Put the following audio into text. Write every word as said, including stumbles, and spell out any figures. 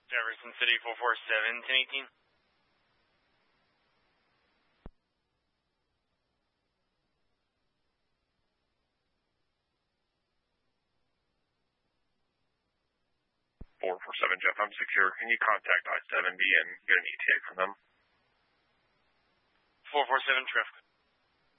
Jefferson City four four seven, ten eighteen. four four seven Jeff, I'm secure. Can you contact I seventy and get an E T A from them? four four seven traffic.